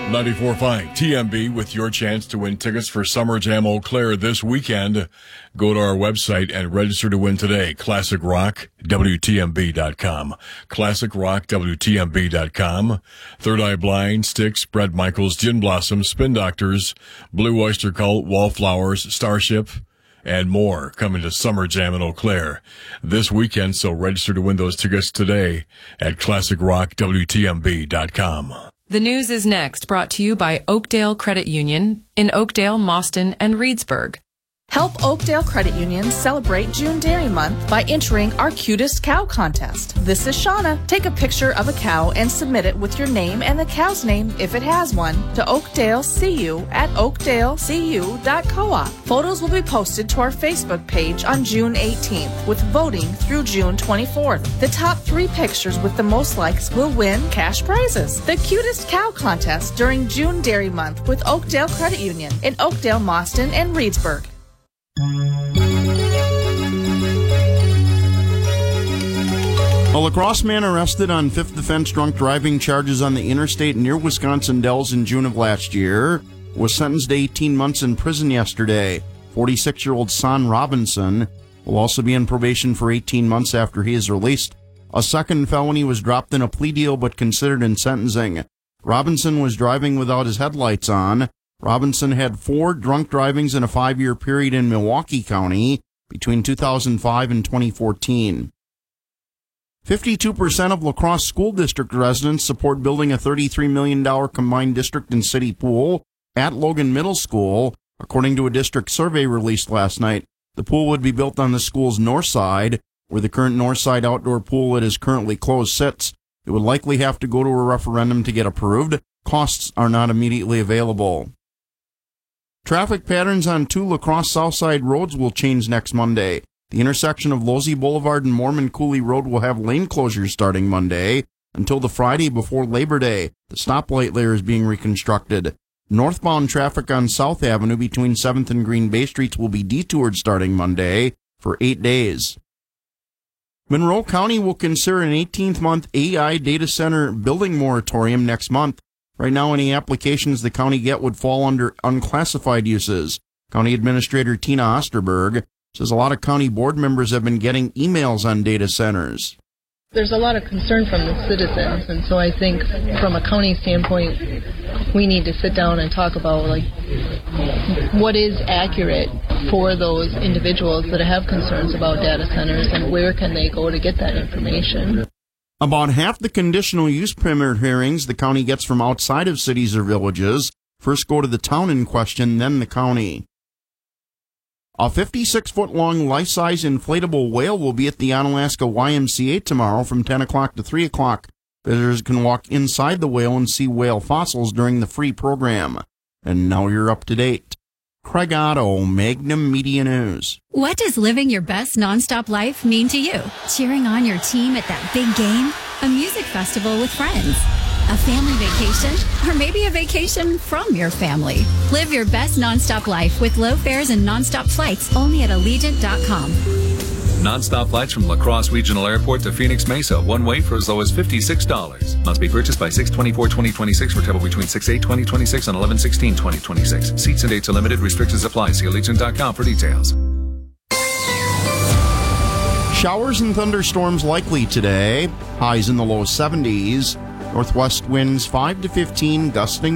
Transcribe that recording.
94.5 TMB with your chance to win tickets for Summer Jam Eau Claire this weekend. Go to our website and register to win today. ClassicRockWTMB.com. ClassicRockWTMB.com. Third Eye Blind, Styx, Bret Michaels, Gin Blossom, Spin Doctors, Blue Oyster Cult, Wallflowers, Starship, and more coming to Summer Jam in Eau Claire this weekend. So register to win those tickets today at ClassicRockWTMB.com. The news is next, brought to you by Oakdale Credit Union in Oakdale, Mauston, and Reedsburg. Help Oakdale Credit Union celebrate June Dairy Month by entering our Cutest Cow contest. This is Shauna. Take a picture of a cow and submit it with your name and the cow's name, if it has one, to Oakdale CU at oakdalecu.coop. Photos will be posted to our Facebook page on June 18th, with voting through June 24th. The top 3 pictures with the most likes will win cash prizes. The Cutest Cow contest during June Dairy Month with Oakdale Credit Union in Oakdale, Mauston, and Reedsburg. A La Crosse man arrested on fifth offense drunk driving charges on the interstate near Wisconsin Dells in June of last year was sentenced to 18 months in prison yesterday. 46-year-old Son Robinson will also be in probation for 18 months after he is released. A second felony was dropped in a plea deal but considered in sentencing. Robinson was driving without his headlights on. Robinson had 4 drunk drivings in a 5-year period in Milwaukee County between 2005 and 2014. 52% of La Crosse School District residents support building a $33 million combined district and city pool at Logan Middle School, according to a district survey released last night. The pool would be built on the school's north side, where the current north side outdoor pool that is currently closed sits. It would likely have to go to a referendum to get approved. Costs are not immediately available. Traffic patterns on 2 La Crosse Southside roads will change next Monday. The intersection of Losey Boulevard and Mormon Cooley Road will have lane closures starting Monday until the Friday before Labor Day. The stoplight layer is being reconstructed. Northbound traffic on South Avenue between 7th and Green Bay Streets will be detoured starting Monday for 8 days. Monroe County will consider an 18th-month AI data center building moratorium next month. Right now, any applications the county get would fall under unclassified uses. County Administrator Tina Osterberg says a lot of county board members have been getting emails on data centers. There's a lot of concern from the citizens, and so I think from a county standpoint, we need to sit down and talk about what is accurate for those individuals that have concerns about data centers and where can they go to get that information. About half the conditional use permit hearings the county gets from outside of cities or villages first go to the town in question, then the county. A 56-foot-long life-size inflatable whale will be at the Onalaska YMCA tomorrow from 10 o'clock to 3 o'clock. Visitors can walk inside the whale and see whale fossils during the free program. And now you're up to date. Craig Otto, Magnum Media News. What does living your best nonstop life mean to you? Cheering on your team at that big game? A music festival with friends? A family vacation? Or maybe a vacation from your family? Live your best nonstop life with low fares and nonstop flights only at Allegiant.com. Non-stop flights from La Crosse Regional Airport to Phoenix Mesa, one way for as low as $56. Must be purchased by 6/24/2026 for travel between 6/8/2026 and 11/16/2026. Seats and dates are limited. Restrictions apply. See Allegiant.com for details. Showers and thunderstorms likely today. Highs in the low 70s. Northwest winds 5 to 15, gusting